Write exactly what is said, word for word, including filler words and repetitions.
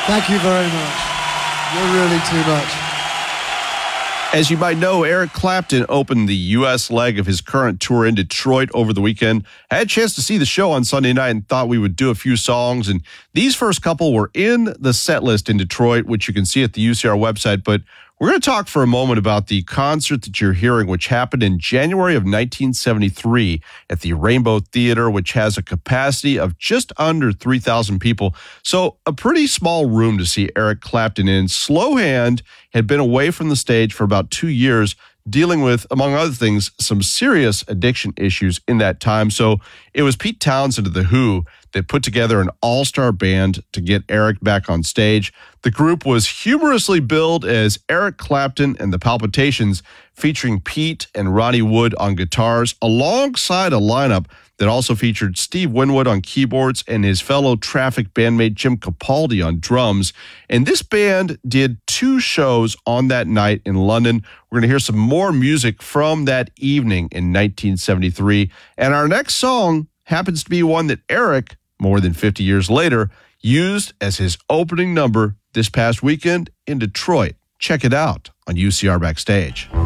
Thank you very much. You're really too much. As you might know, Eric Clapton opened the U S leg of his current tour in Detroit over the weekend. I had a chance to see the show on Sunday night and thought we would do a few songs. And these first couple were in the set list in Detroit, which you can see at the U C R website. But we're going to talk for a moment about the concert that you're hearing, which happened in January of nineteen seventy-three at the Rainbow Theater, which has a capacity of just under three thousand people. So a pretty small room to see Eric Clapton in. Slowhand had been away from the stage for about two years, dealing with, among other things, some serious addiction issues in that time. So it was Pete Townsend of The Who that put together an all-star band to get Eric back on stage. The group was humorously billed as Eric Clapton and the Palpitations, featuring Pete and Ronnie Wood on guitars, alongside a lineup that also featured Steve Winwood on keyboards and his fellow Traffic bandmate Jim Capaldi on drums. And this band did two shows on that night in London. We're going to hear some more music from that evening in nineteen seventy-three. And our next song happens to be one that Eric, more than fifty years later, used as his opening number this past weekend in Detroit. Check it out on U C R Backstage.